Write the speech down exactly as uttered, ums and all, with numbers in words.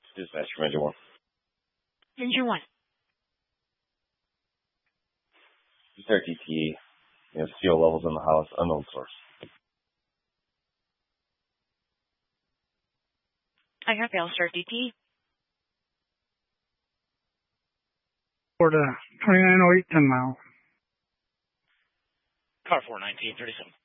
Dispatch from engine one. Engine one. Start T T E. You know, steel levels in the house, unknown source. I have L start D T. For the twenty-nine oh eight, ten mile. Car four nineteen thirty-seven.